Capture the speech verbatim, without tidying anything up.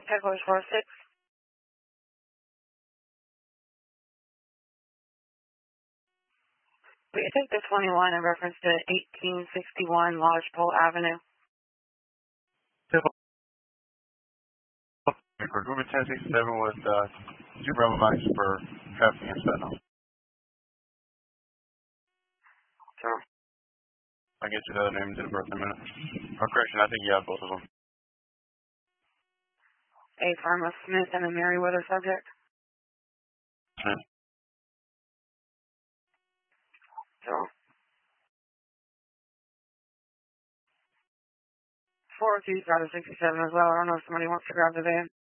Headquarters four oh six. We take the twenty-one in reference to eighteen sixty-one Lodgepole Avenue. For Google ten sixty-seven with uh, two Bravo Mike for traffic and Sentinel. Sure. I'll get you the other name to the birth in a minute. Or correction, I think you have both of them. A Farmer Smith and a Merriweather subject. Hmm. Sure. four oh two, sixty-seven as well. I don't know if somebody wants to grab the van.